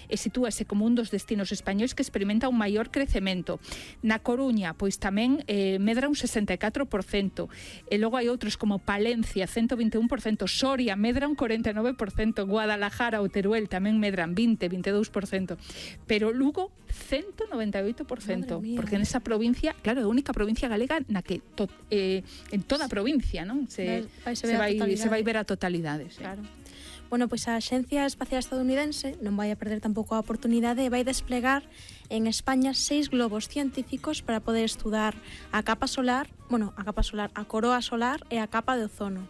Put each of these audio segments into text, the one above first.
e sitúase como un dos destinos españois que experimenta un maior crecemento. Na Coruña, pois tamén medra un 64%, e logo hai outros como Palencia, 121%, Soria medra un 49%, Guadalajara ou Teruel tamén medran 22%, pero Lugo 198%, porque nesa provincia, claro, é a única provincia galega na que en toda a provincia, non? Se vai ver a totalidade. Sí. Claro. Bueno, pois a Axencia Espacial Estadounidense non vai a perder tampouco a oportunidade e vai desplegar en España 6 globos científicos para poder estudar a capa solar, a coroa solar e a capa de ozono.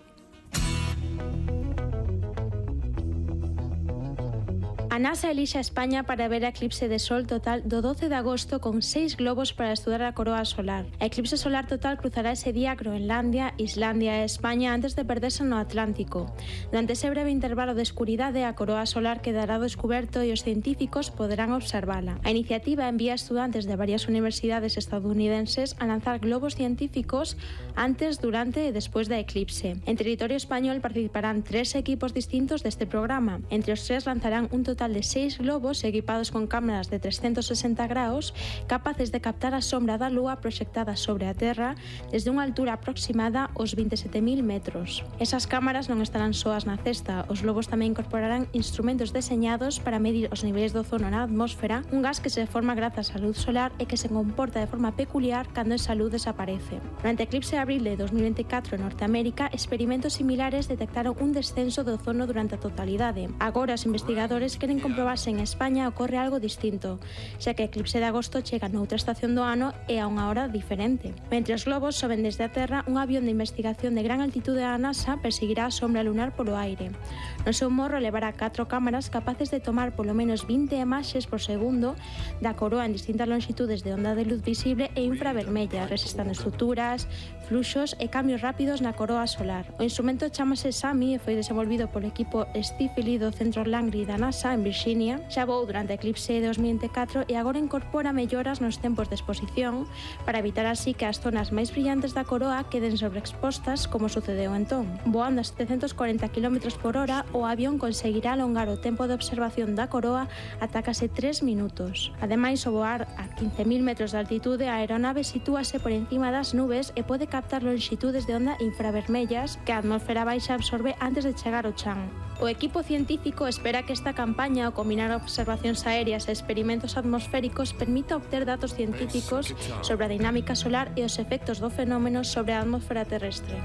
A NASA elixe a España para ver a eclipse de sol total do 12 de agosto con 6 globos para estudar a coroa solar. A eclipse solar total cruzará ese día Groenlandia, Islandia e España antes de perderse no Atlántico. Durante ese breve intervalo de escuridade, a coroa solar quedará ao descuberto e os científicos poderán observala. A iniciativa envía estudantes de varias universidades estadounidenses a lanzar globos científicos antes, durante e despois da eclipse. En territorio español participarán 3 equipos distintos deste programa. Entre os 3 lanzarán un total de 6 globos equipados con cámaras de 360 graus capaces de captar a sombra da Lúa proxectada sobre a Terra desde unha altura aproximada aos 27.000 metros. Esas cámaras non estarán soas na cesta, os globos tamén incorporarán instrumentos deseñados para medir os niveis de ozono na atmósfera, un gas que se forma grazas á luz solar e que se comporta de forma peculiar cando esa luz desaparece. Durante o eclipse de abril de 2024 en Norteamérica, experimentos similares detectaron un descenso de ozono durante a totalidade. Agora os investigadores queren comprobar se en España ocorre algo distinto, xa que o eclipse de agosto chega noutra estación do ano e a unha hora diferente. Mentre os globos soben desde a Terra, un avión de investigación de gran altitude da NASA perseguirá a sombra lunar polo aire. No seu morro levará 4 cámaras capaces de tomar polo menos 20 imaxes por segundo da coroa en distintas longitudes de onda de luz visible e infravermella, registrando estruturas, fluxos e cambios rápidos na coroa solar. O instrumento chamase SAMI e foi desenvolvido polo equipo Stifeli do Centro Langley da NASA en Virginia. Xa voou durante a eclipse de 2024 e agora incorpora melloras nos tempos de exposición para evitar así que as zonas máis brillantes da coroa queden sobreexpostas como sucedeu entón. Voando a 740 km por hora, o avión conseguirá alongar o tempo de observación da coroa ata case 3 minutos. Ademais, ao voar a 15.000 metros de altitude, a aeronave sitúase por encima das nubes e pode captar longitudes de onda infravermellas que a atmosfera baixa absorbe antes de chegar ao chan. O equipo científico espera que esta campaña, ao combinar observacións aéreas e experimentos atmosféricos, permita obter datos científicos sobre a dinámica solar e os efectos do fenómeno sobre a atmosfera terrestre.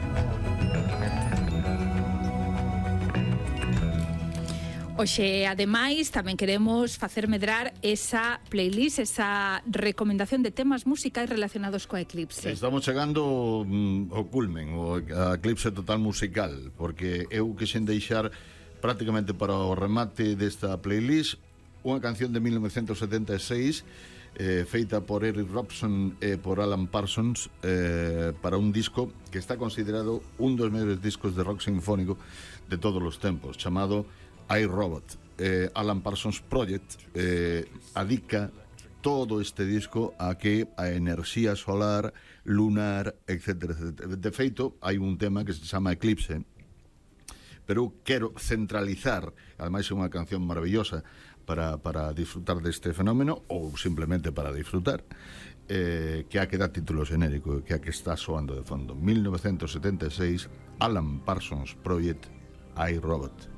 Oxe, ademais, tamén queremos facer medrar esa playlist, esa recomendación de temas musicais relacionados coa eclipse. Estamos chegando ao culmen, o eclipse total musical, porque eu quixen deixar prácticamente para o remate desta playlist unha canción de 1976 feita por Eric Robson e por Alan Parsons para un disco que está considerado un dos mellores discos de rock sinfónico de todos os tempos, chamado I, Robot. Alan Parsons Project adica todo este disco a que a enerxía solar, lunar, etc. De feito, hai un tema que se chama Eclipse, pero quero centralizar, ademais é unha canción maravillosa para disfrutar deste fenómeno ou simplemente para disfrutar, que a que dá título xenérico, que a que está soando de fondo. 1976, Alan Parsons Project, I, Robot.